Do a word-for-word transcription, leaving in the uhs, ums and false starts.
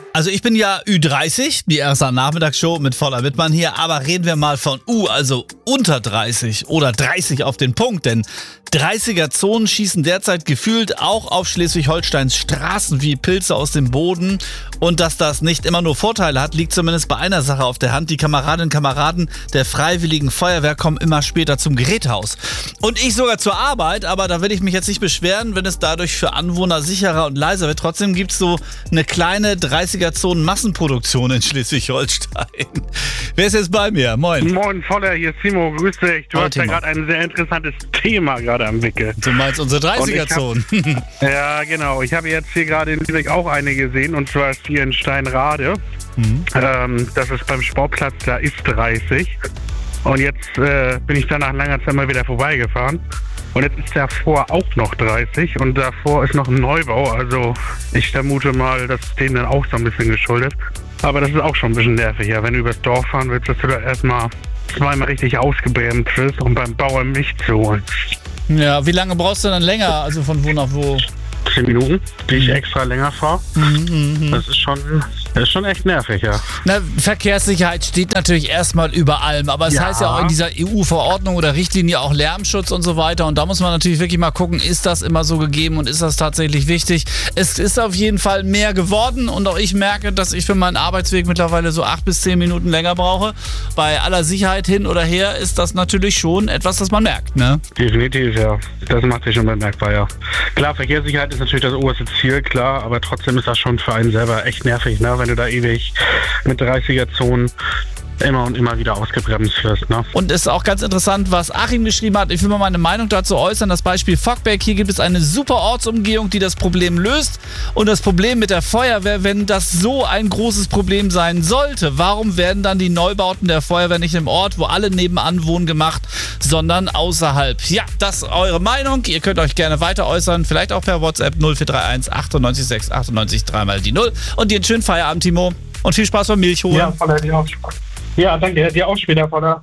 Also ich bin ja Ü dreißig, die erste Nachmittagsshow mit Voller Wittmann hier, aber reden wir mal von U, also unter dreißig oder dreißig auf den Punkt, denn dreißiger-Zonen schießen derzeit gefühlt auch auf Schleswig-Holsteins Straßen wie Pilze aus dem Boden. Und dass das nicht immer nur Vorteile hat, liegt zumindest bei einer Sache auf der Hand. Die Kameradinnen und Kameraden der Freiwilligen Feuerwehr kommen immer später zum Geräthaus. Und ich sogar zur Arbeit, aber da will ich mich jetzt nicht beschweren, wenn es dadurch für Anwohner sicherer und leiser wird. Trotzdem gibt es so eine kleine dreißiger-Zonen-Massenproduktion in Schleswig-Holstein. Wer ist jetzt bei mir? Moin. Moin, Voller, hier ist Timo, grüß dich. Du Hallo, hast ja Timo. gerade ein sehr interessantes Thema gerade am Wickel. Du meinst unsere dreißiger-Zonen? Ja, genau. Ich habe jetzt hier gerade in Lübeck auch eine gesehen, und zwar ist hier in Steinrade. Mhm. Ähm, das ist beim Sportplatz, da ist dreißig. Und jetzt äh, bin ich da nach langer Zeit mal wieder vorbeigefahren. Und jetzt ist davor auch noch dreißig und davor ist noch ein Neubau. Also ich vermute mal, das ist denen dann auch so ein bisschen geschuldet. Aber das ist auch schon ein bisschen nervig. Ja, wenn du übers Dorf fahren willst, dass du da erstmal zweimal richtig ausgebremst wirst, um beim Bauern Milch zu holen. Ja, wie lange brauchst du dann länger? Also von wo nach wo? Zehn Minuten, die ich extra länger fahre. Mhm, das ist schon, das ist schon echt nervig, ja. Na, Verkehrssicherheit steht natürlich erstmal über allem, aber es Ja. heißt ja auch in dieser E U-Verordnung oder Richtlinie auch Lärmschutz und so weiter, und da muss man natürlich wirklich mal gucken, ist das immer so gegeben und ist das tatsächlich wichtig? Es ist auf jeden Fall mehr geworden, und auch ich merke, dass ich für meinen Arbeitsweg mittlerweile so acht bis zehn Minuten länger brauche. Bei aller Sicherheit hin oder her ist das natürlich schon etwas, das man merkt, ne? Definitiv, ja. Das macht sich schon bemerkbar, ja. Klar, Verkehrssicherheit ist natürlich das oberste Ziel, klar, aber trotzdem ist das schon für einen selber echt nervig, ne? Wenn du da ewig mit dreißiger-Zonen immer und immer wieder ausgebremst wirst, ne? Und es ist auch ganz interessant, was Achim geschrieben hat. Ich will mal meine Meinung dazu äußern. Das Beispiel Fockberg. Hier gibt es eine super Ortsumgehung, die das Problem löst. Und das Problem mit der Feuerwehr, wenn das so ein großes Problem sein sollte, warum werden dann die Neubauten der Feuerwehr nicht im Ort, wo alle nebenan wohnen, gemacht, sondern außerhalb? Ja, das ist eure Meinung. Ihr könnt euch gerne weiter äußern. Vielleicht auch per WhatsApp null vier drei eins achtundneunzig sechs achtundneunzig drei mal die null. Und dir einen schönen Feierabend, Timo. Und viel Spaß beim Milchholen. Ja, Voller, dir auch Spaß. Ja, danke, dir auch später, Voller.